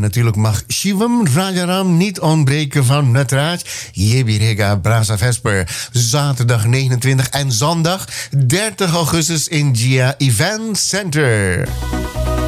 natuurlijk mag Shivam Rajaram niet ontbreken van Natraj. Yebirega Brasa Vesper. Zaterdag 29 en zondag 30 augustus in Gia Event Center.